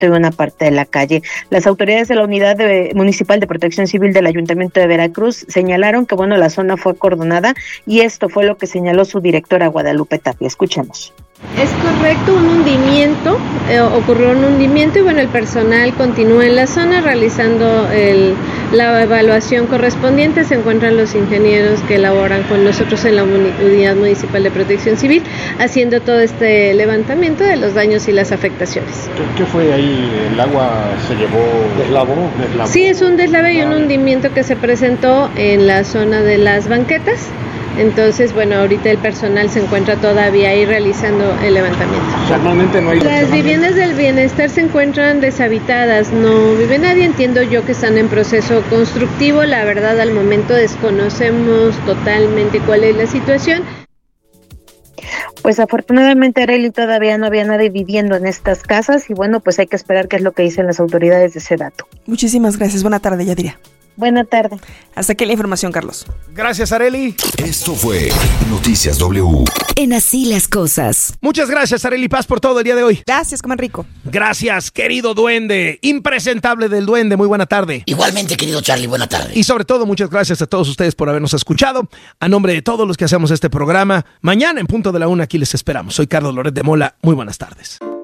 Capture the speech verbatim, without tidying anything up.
y una parte de la calle. Las autoridades de la Unidad de, Municipal de Protección Civil del Ayuntamiento de Veracruz señalaron que, bueno, la zona fue acordonada y esto fue lo que señaló su directora Guadalupe Tapia. Escuchemos. Es correcto, un hundimiento, eh, ocurrió un hundimiento y bueno, el personal continúa en la zona realizando el, la evaluación correspondiente. Se encuentran los ingenieros que laboran con nosotros en la Unidad Municipal de Protección Civil haciendo todo este levantamiento de los daños y las afectaciones. ¿Qué, qué fue ahí? ¿El agua se llevó? ¿Deslavó? ¿Deslavó? Sí, es un deslave y un hundimiento que se presentó en la zona de las banquetas. Entonces, bueno, ahorita el personal se encuentra todavía ahí realizando el levantamiento. Normalmente no hay... Las viviendas del bienestar se encuentran deshabitadas, no vive nadie, entiendo yo que están en proceso constructivo, la verdad al momento desconocemos totalmente cuál es la situación. Pues afortunadamente, Arely, todavía no había nadie viviendo en estas casas y bueno, pues hay que esperar qué es lo que dicen las autoridades de ese dato. Muchísimas gracias, buena tarde, Yadira. Buena tarde. Hasta aquí la información, Carlos. Gracias, Arely. Esto fue Noticias W. En Así las Cosas. Muchas gracias, Arely Paz, por todo el día de hoy. Gracias, coman rico. Gracias, querido duende, impresentable del duende, muy buena tarde. Igualmente, querido Charlie, buena tarde. Y sobre todo, muchas gracias a todos ustedes por habernos escuchado. A nombre de todos los que hacemos este programa, mañana en punto de la una aquí les esperamos. Soy Carlos Loret de Mola, muy buenas tardes.